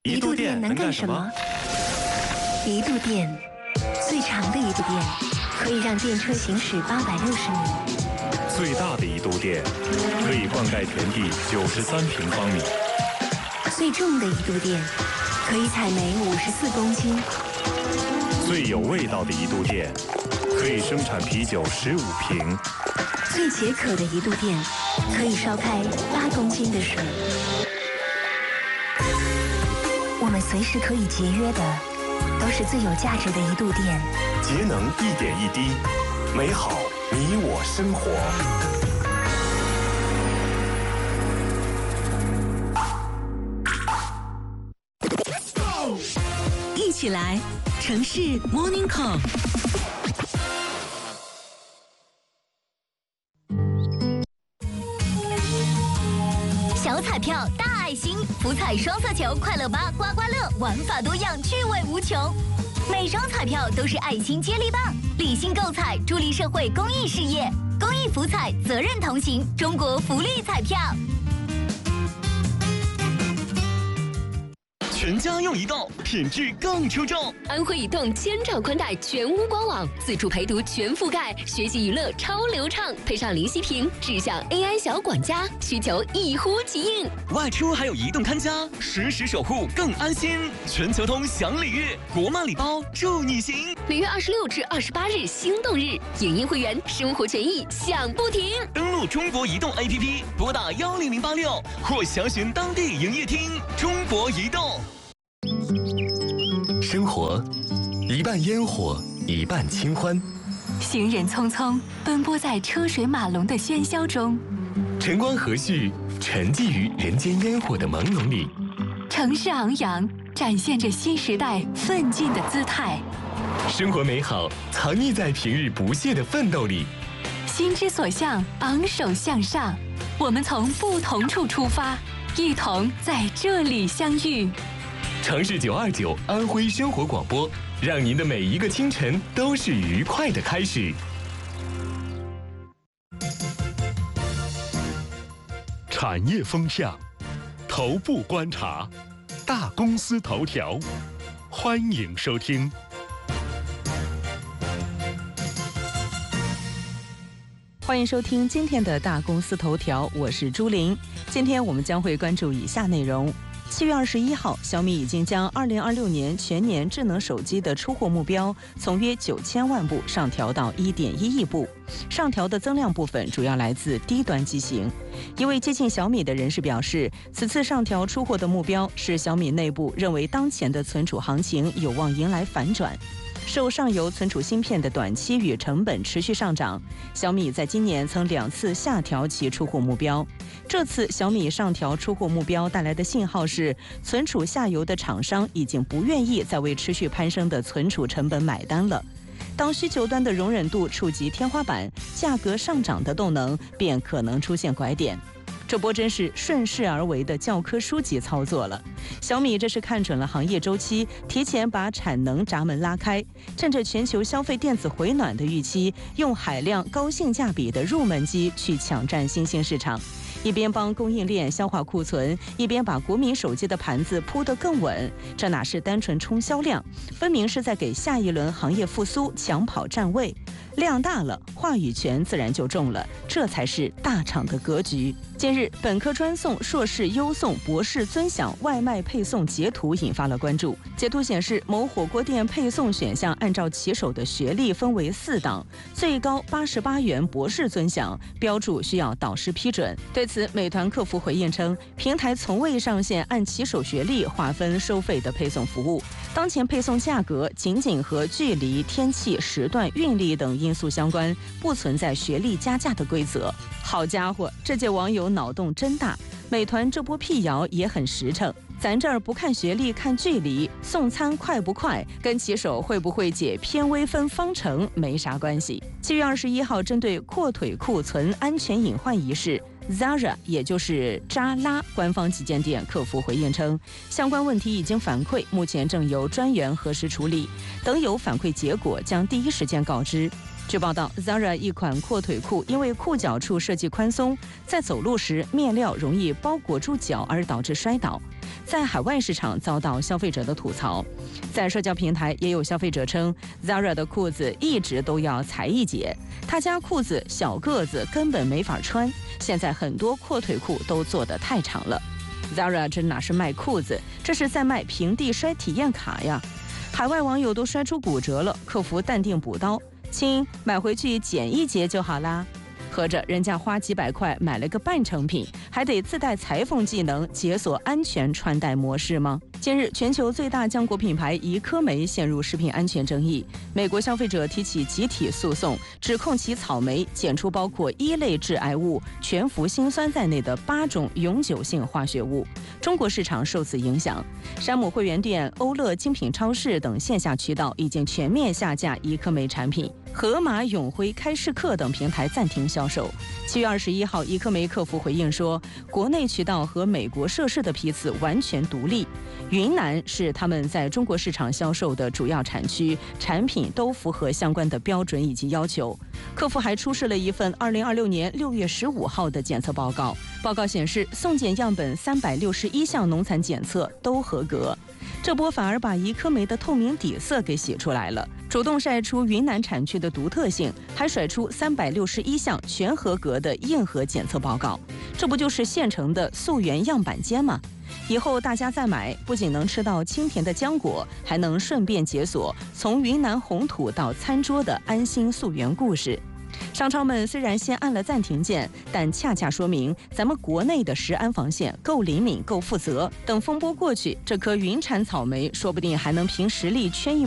一度电能干什么？一度电，最长的一度电可以让电车行驶860米， 最大的一度电可以灌溉田地93平方米， 最重的一度电可以采煤54公斤， 最有味道的一度电可以生产啤酒15瓶， 最解渴的一度电可以烧开8公斤的水。我们随时可以节约的，都是最有价值的一度电。 节能1点1滴，美好你我生活。 一起来，城市 Morning Call。 小彩票大爱心，福彩双色球，快乐8刮刮乐，玩法多样，趣味无穷。每张彩票都是爱心接力棒，理性购彩，助力社会公益事业。公益福彩，责任同行，中国福利彩票。 全家用移动，品质更出众。 安徽移动千兆宽带全屋官网，自助陪读全覆盖，学习娱乐超流畅，配上林息屏智享 AI 小管家，需求一呼即应。 外出还有移动看家，实时守护更安心。全球通享礼遇，国漫礼包助你行。 6月26至28日心动日，影音会员生活权益享不停。 登录中国移动 APP， 拨打10086或详询当地营业厅。中国移动。 生活一半烟火，一半清欢。 行人匆匆奔波在车水马龙的喧嚣中， 晨光和煦，沉寂于人间烟火的朦胧里。 城市昂扬，展现着新时代奋进的姿态。 生活美好，藏匿在平日不懈的奋斗里。 心之所向，昂首向上。我们从不同处出发，一同在这里相遇。 城市929安徽生活广播，让您的每一个清晨都是愉快的开始。 产业风向，头部观察，大公司头条，欢迎收听。 欢迎收听今天的大公司头条，我是朱琳。今天我们将会关注以下内容。7月21号，小米已经将2026年全年智能手机的出货目标从约9000万部上调到1.1亿部，上调的增量部分主要来自低端机型。一位接近小米的人士表示，此次上调出货的目标是小米内部认为当前的存储行情有望迎来反转。受上游存储芯片的短期与成本持续上涨，小米在今年曾2次下调其出货目标。这次小米上调出货目标带来的信号是，存储下游的厂商已经不愿意再为持续攀升的存储成本买单了。当需求端的容忍度触及天花板，价格上涨的动能便可能出现拐点。这波真是顺势而为的教科书级操作了。小米这是看准了行业周期，提前把产能闸门拉开，趁着全球消费电子回暖的预期，用海量高性价比的入门机去抢占新兴市场。一边帮供应链消化库存，一边把国民手机的盘子铺得更稳，这哪是单纯冲销量，分明是在给下一轮行业复苏抢跑站位。量大了，话语权自然就重了，这才是大厂的格局。近日，本科专送、硕士优送、博士尊享外卖配送截图引发了关注。截图显示，某火锅店配送选项按照骑手的学历分为4档，最高88元博士尊享，标注需要导师批准。对此，美团客服回应称，平台从未上线按骑手学历划分收费的配送服务，当前配送价格仅仅和距离、天气、时段、运力等因素相关，不存在学历加价的规则。好家伙，这届网友脑洞真大，美团这波辟谣也很实诚。咱这儿不看学历看距离，送餐快不快跟骑手会不会解偏微分方程没啥关系。7月21号，针对阔腿库存安全隐患一事，Zara 也就是扎拉官方旗舰店客服回应称，相关问题已经反馈，目前正由专员核实处理，等有反馈结果将第一时间告知。据报道 ，Zara 一款阔腿裤因为裤脚处设计宽松，在走路时面料容易包裹住脚而导致摔倒。 在海外市场遭到消费者的吐槽。在社交平台也有消费者称 ，Zara 的裤子一直都要裁一截，他家裤子小个子根本没法穿，现在很多阔腿裤都做得太长了。Zara 这哪是卖裤子，这是在卖平地摔体验卡呀！海外网友都摔出骨折了，客服淡定补刀，亲，买回去剪一截就好啦。合着人家花几百块买了个半成品，还得自带裁缝技能解锁安全穿戴模式吗？近日，全球最大浆果品牌怡科梅陷入食品安全争议，美国消费者提起集体诉讼，指控其草莓检出包括1类致癌物全氟辛酸在内的8种永久性化学物。中国市场受此影响，山姆会员店、欧乐精品超市等线下渠道已经全面下架怡科梅产品。盒马、永辉、开市客等平台暂停销售。7月21号，怡科梅客服回应说，国内渠道和美国涉事的批次完全独立，云南是他们在中国市场销售的主要产区，产品都符合相关的标准以及要求。客服还出示了一份2026年6月15号的检测报告，报告显示送检样本361项农残检测都合格。这波反而把怡科梅的透明底色给写出来了，主动晒出云南产区的独特性，还甩出361项全合格的硬核检测报告，这不就是现成的溯源样板间吗？以后大家再买，不仅能吃到清甜的浆果，还能顺便解锁从云南红土到餐桌的安心溯源故事。商超们虽然先按了暂停键，但恰恰说明咱们国内的食安防线够灵敏、够负责。等风波过去，这颗云产草莓说不定还能凭实力圈一